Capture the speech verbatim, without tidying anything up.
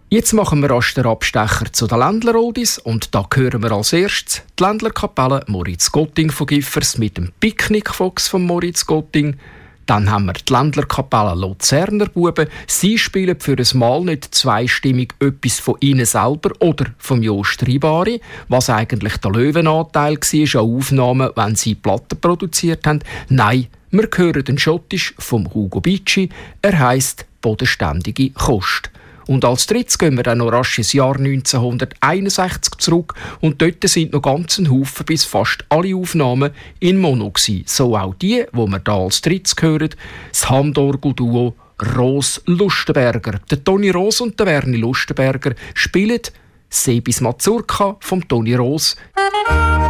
Jetzt machen wir rasch den Abstecher zu den Ländler-Oldies und da hören wir als erstes die Ländlerkapelle Moritz Gotting von Giffers mit dem Picknickfox von Moritz Gotting. Dann haben wir die Ländlerkapelle Luzerner Buben. Sie spielen für ein Mal nicht zweistimmig etwas von ihnen selber oder vom Jo Stribari, was eigentlich der Löwenanteil war an Aufnahmen, wenn sie Platten produziert haben. Nein, wir hören den Schottisch vom Hugo Bicci. Er heisst «Bodenständige Kost». Und als drittes gehen wir dann noch rasch ins Jahr neunzehnhunderteinundsechzig zurück und dort sind noch ganz ein Haufen bis fast alle Aufnahmen in Mono gewesen. So auch die, wo wir da als drittes hören, das Handorgel-Duo Roos-Lustenberger. Der Toni Roos und der Werni Lustenberger spielen «Sebis Mazurka» vom Toni Roos.